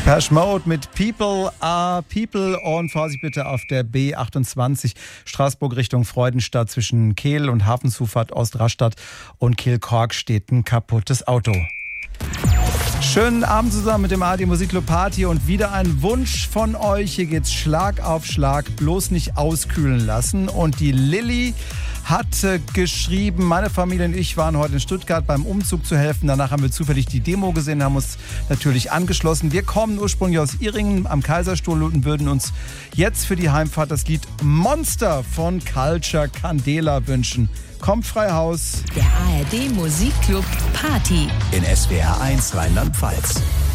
Depeche Mode mit People Are People und Vorsicht bitte auf der B28 Straßburg Richtung Freudenstadt zwischen Kehl und Hafenzufahrt Ost-Rastatt und Kehl-Kork steht ein kaputtes Auto. Schönen Abend zusammen mit dem ARD Musikclub Party und wieder ein Wunsch von euch. Hier geht's Schlag auf Schlag, bloß nicht auskühlen lassen. Und die Lilly hat geschrieben, meine Familie und ich waren heute in Stuttgart beim Umzug zu helfen. Danach haben wir zufällig die Demo gesehen, haben uns natürlich angeschlossen. Wir kommen ursprünglich aus Iringen am Kaiserstuhl und würden uns jetzt für die Heimfahrt das Lied Monster von Culture Candela wünschen. Kommt frei Haus. Der ARD Musikclub Party in SWR 1 Rheinland-Pfalz.